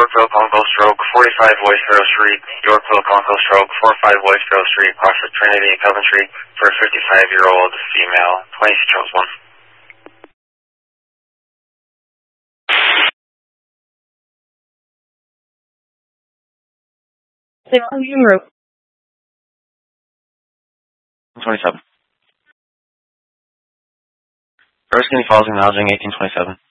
Yorkville, Conkle Stroke, 45 Westboro Street, Yorkville, Conkle Stroke, 45 Westboro Street, across the Trinity in Coventry, for a 55-year-old female, 26 Charles 1. 27. Erskine Falls acknowledging 1827.